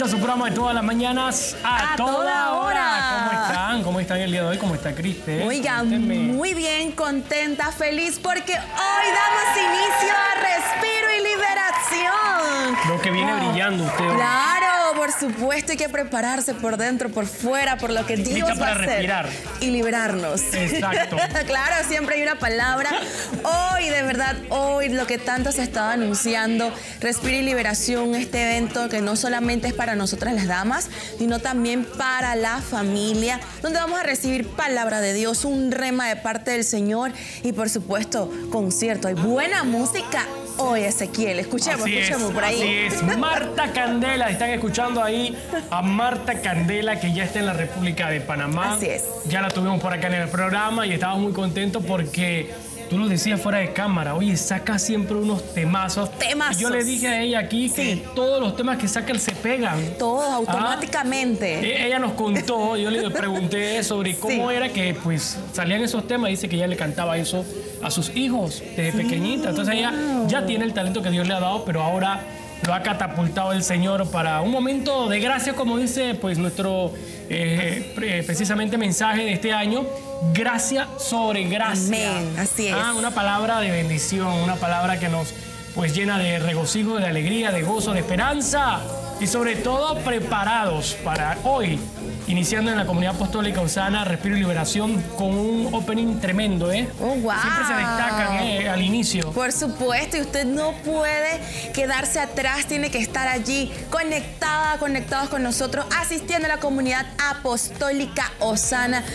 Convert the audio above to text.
vuelta a su programa de todas las mañanas a toda hora. ¿Cómo están? ¿Cómo están el día de hoy? ¿Cómo está Criste? Oigan, muy bien, contenta, feliz, porque hoy damos inicio a Respiro y Liberación. Lo que viene brillando usted hoy. Claro, por supuesto, hay que prepararse por dentro, por fuera, por lo que Dios va a hacer. Respirar. Y liberarnos. Exacto. Claro, siempre hay una palabra. Hoy, de verdad, hoy lo que tanto se estaba anunciando, Respiro y Liberación, este evento que no solamente es para nosotras las damas, sino también para la familia, donde vamos a recibir palabra de Dios, un rema de parte del Señor y, por supuesto, concierto. Hay buena música hoy, Ezequiel. Escuchemos por ahí. Así es. Marta Candela, están escuchando ahí a Marta Candela, que ya está en la República de Panamá. Así es. Ya la tuvimos por acá en el programa y estábamos muy contentos porque tú lo decías fuera de cámara. Oye, saca siempre unos temazos. Temazos. Y yo le dije a ella aquí que todos los temas que saca él se pegan. Todos automáticamente. Ella nos contó, yo le pregunté sobre cómo era que pues salían esos temas. Dice que ella le cantaba eso a sus hijos desde pequeñita. Entonces ella ya tiene el talento que Dios le ha dado, pero ahora lo ha catapultado el Señor para un momento de gracia, como dice pues nuestro precisamente mensaje de este año. Gracia sobre gracia. Amén, así es. Una palabra de bendición, una palabra que nos pues llena de regocijo, de alegría, de gozo, de esperanza y sobre todo preparados para hoy, iniciando en la Comunidad Apostólica Osana, Respiro y Liberación, con un opening tremendo, Oh, wow. Siempre se destacan al inicio. Por supuesto, y usted no puede quedarse atrás, tiene que estar allí conectados con nosotros, asistiendo a la Comunidad Apostólica Osana,